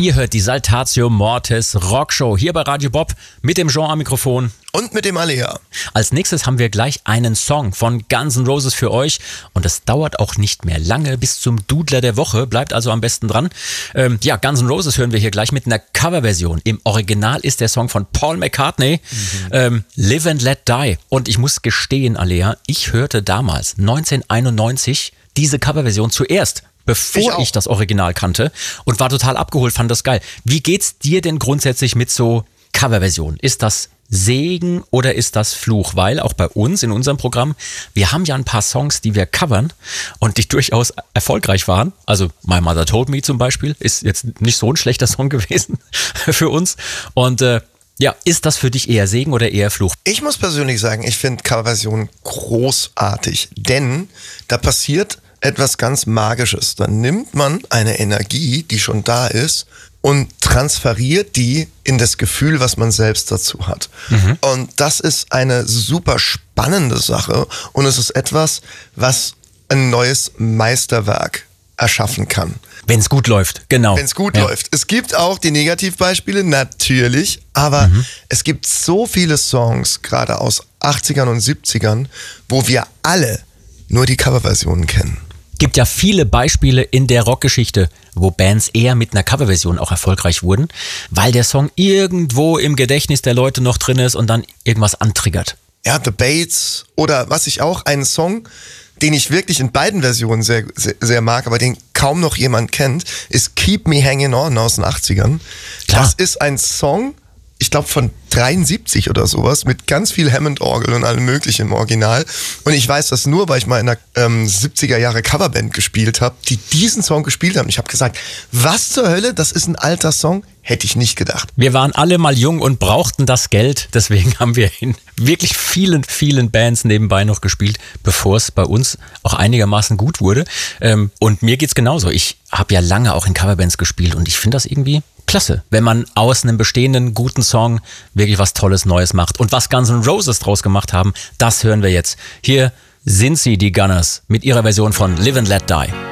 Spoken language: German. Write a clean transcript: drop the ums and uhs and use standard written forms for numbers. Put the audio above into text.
Ihr hört die Saltatio Mortis Rockshow hier bei Radio Bob mit dem Jean am Mikrofon. Und mit dem Alea. Als nächstes haben wir gleich einen Song von Guns N' Roses für euch. Und es dauert auch nicht mehr lange bis zum Dudler der Woche. Bleibt also am besten dran. Guns N' Roses hören wir hier gleich mit einer Coverversion. Im Original ist der Song von Paul McCartney, Live and Let Die. Und ich muss gestehen, Alea, ich hörte damals, 1991, diese Coverversion zuerst, bevor ich das Original kannte und war total abgeholt, fand das geil. Wie geht's dir denn grundsätzlich mit so Coverversionen? Ist das Segen oder ist das Fluch? Weil auch bei uns in unserem Programm, wir haben ja ein paar Songs, die wir covern und die durchaus erfolgreich waren. Also My Mother Told Me zum Beispiel ist jetzt nicht so ein schlechter Song gewesen für uns. Und ist das für dich eher Segen oder eher Fluch? Ich muss persönlich sagen, ich finde Coverversionen großartig, denn da passiert etwas ganz Magisches. Dann nimmt man eine Energie, die schon da ist, und transferiert die in das Gefühl, was man selbst dazu hat. Und das ist eine super spannende Sache und es ist etwas, was ein neues Meisterwerk erschaffen kann. Wenn es gut läuft, genau. Wenn es gut läuft. Es gibt auch die Negativbeispiele, natürlich, aber es gibt so viele Songs, gerade aus 80ern und 70ern, wo wir alle nur die Coverversionen kennen. Gibt ja viele Beispiele in der Rockgeschichte, wo Bands eher mit einer Coverversion auch erfolgreich wurden, weil der Song irgendwo im Gedächtnis der Leute noch drin ist und dann irgendwas antriggert. Ja, The Bates oder was ich auch, einen Song, den ich wirklich in beiden Versionen sehr, sehr, sehr mag, aber den kaum noch jemand kennt, ist Keep Me Hanging On aus den 80ern. Klar. Das ist ein Song, ich glaube von 73 oder sowas, mit ganz viel Hammond-Orgel und allem möglichen im Original. Und ich weiß das nur, weil ich mal in einer 70er Jahre Coverband gespielt habe, die diesen Song gespielt haben. Ich habe gesagt, was zur Hölle, das ist ein alter Song? Hätte ich nicht gedacht. Wir waren alle mal jung und brauchten das Geld, deswegen haben wir in wirklich vielen, vielen Bands nebenbei noch gespielt, bevor es bei uns auch einigermaßen gut wurde. Und mir geht's genauso. Ich habe ja lange auch in Coverbands gespielt und ich finde das irgendwie klasse, wenn man aus einem bestehenden guten Song wirklich was Tolles Neues macht. Und was Guns N' Roses draus gemacht haben, das hören wir jetzt. Hier sind sie, die Gunners, mit ihrer Version von Live and Let Die.